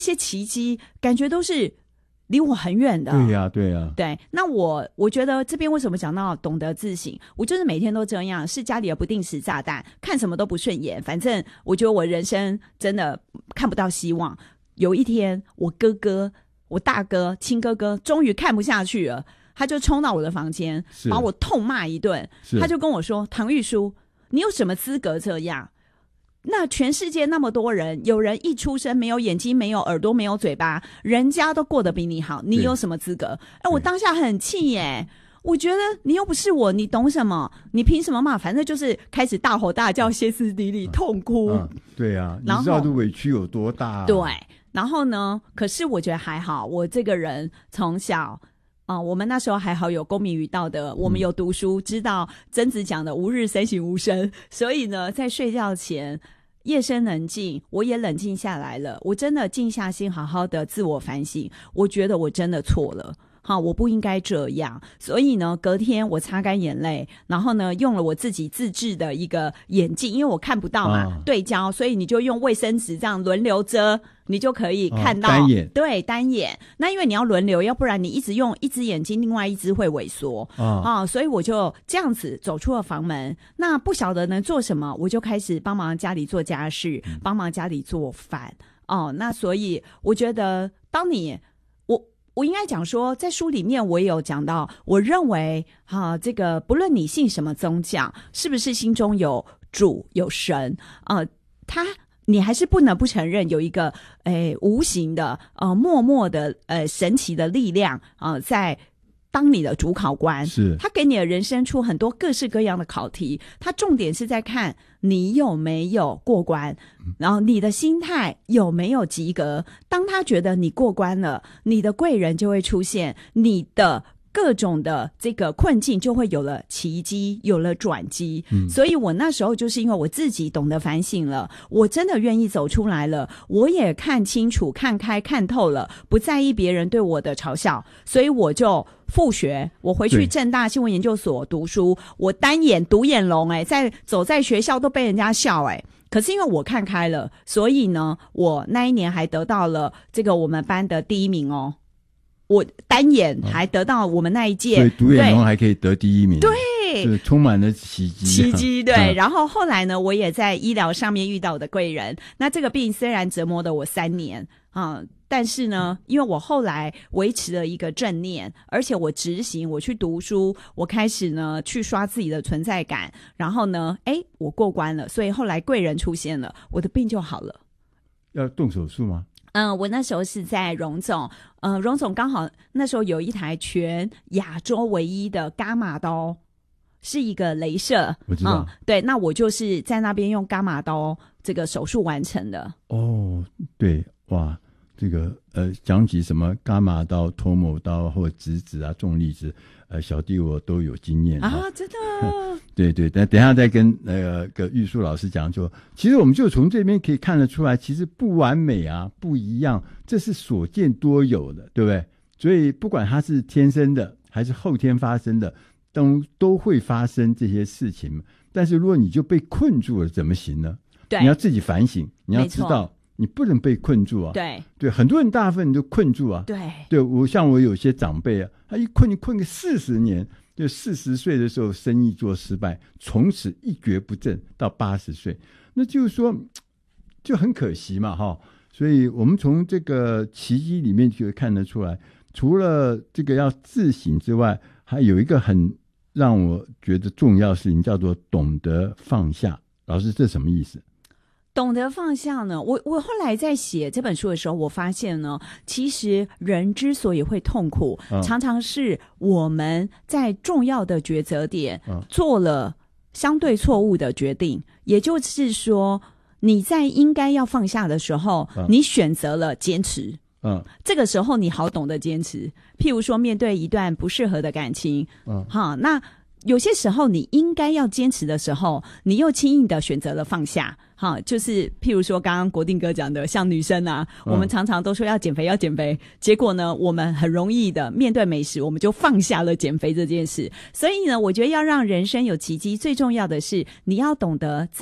些奇迹感觉都是离我很远的。 对呀，对呀， 对。那我觉得这边为什么讲到懂得自省，我就是每天都这样，是家里的不定时炸弹，看什么都不顺眼，反正我觉得我人生真的看不到希望。有一天我大哥亲哥哥终于看不下去了，他就冲到我的房间把我痛骂一顿。他就跟我说，唐玉书，你有什么资格这样？那全世界那么多人，有人一出生没有眼睛没有耳朵没有嘴巴，人家都过得比你好，你有什么资格？我当下很气耶，我觉得你又不是我，你懂什么？你凭什么骂？反正就是开始大吼大叫，歇斯底里，痛哭。 对啊，你知道这委屈有多大啊？ 对。然后呢，可是我觉得还好，我这个人从小我们那时候还好有公民与道德，我们有读书，知道曾子讲的吾日三省吾身，所以呢在睡觉前夜深人静，我也冷静下来了，我真的静下心好好的自我反省，我觉得我真的错了，我不应该这样。所以呢隔天我擦干眼泪，然后呢用了我自己自制的一个眼镜，因为我看不到嘛，对焦，所以你就用卫生纸这样轮流遮，你就可以看到， 单眼。 对，单眼。那因为你要轮流，要不然你一直用一只眼睛，另外一只会萎缩所以我就这样子走出了房门。那不晓得能做什么，我就开始帮忙家里做家事，帮忙家里做饭那所以我觉得当你我应该讲说，在书里面我也有讲到，我认为这个不论你信什么宗教，是不是心中有主有神你还是不能不承认有一个无形的默默的神奇的力量在当你的主考官， 是他给你的人生出很多各式各样的考题，他重点是在看你有没有过关，然后你的心态有没有及格。当他觉得你过关了，你的贵人就会出现，你的各种的这个困境就会有了奇迹，有了转机。所以我那时候就是因为我自己懂得反省了，我真的愿意走出来了，我也看清楚看开看透了，不在意别人对我的嘲笑，所以我就复学，我回去政大新闻研究所读书，我单眼独眼龙走在学校都被人家笑可是因为我看开了，所以呢我那一年还得到了这个我们班的第1名我单眼还得到我们那一届， 所以独眼龙还可以得第1名， 对， 充满了奇迹对然后后来呢我也在医疗上面遇到我的贵人，那这个病虽然折磨了我3年但是呢因为我后来维持了一个正念，而且我执行，我去读书，我开始呢去刷自己的存在感，然后呢我过关了，所以后来贵人出现了，我的病就好了。 要动手术吗？ 我那时候是在荣总，荣总刚好那时候有一台全亚洲唯一的伽马刀，是一个雷射， 我知道对，那我就是在那边用伽马刀这个手术完成的。 对，哇，这个讲起什么伽马刀、脱模刀或质子啊、重粒子，小弟我都有经验真的对，等一下再跟个玉树老师讲说，其实我们就从这边可以看得出来，其实不完美不一样，这是所见多有的，对不对？所以不管它是天生的还是后天发生的，都会发生这些事情。但是如果你就被困住了，怎么行呢？ 对， 你要自己反省，你要知道你不能被困住对，很多人大部分都困住对，我有些长辈他一困个40年，就40岁的时候生意做失败，从此一蹶不振到80岁，那就是说就很可惜嘛所以我们从这个奇迹里面就会看得出来，除了这个要自省之外，还有一个很让我觉得重要的事情，叫做懂得放下。老师，这什么意思？ 懂得放下呢，我后来在写这本书的时候，我发现呢，其实人之所以会痛苦，常常是我们在重要的抉择点做了相对错误的决定，也就是说你在应该要放下的时候，你选择了坚持这个时候你好懂得坚持。譬如说面对一段不适合的感情那有些时候你应该要坚持的时候，你又轻易的选择了放下就是譬如说刚刚国定哥讲的，像女生我们常常都说要减肥，结果呢我们很容易的面对美食，我们就放下了减肥这件事。所以呢我觉得要让人生有奇迹，最重要的是你要懂得在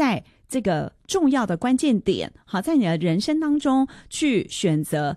这个重要的关键点，好，在你的人生当中去选择